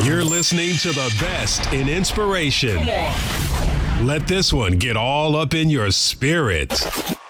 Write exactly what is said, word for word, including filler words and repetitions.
You're listening to the best in inspiration. Let this one get all up in your spirit.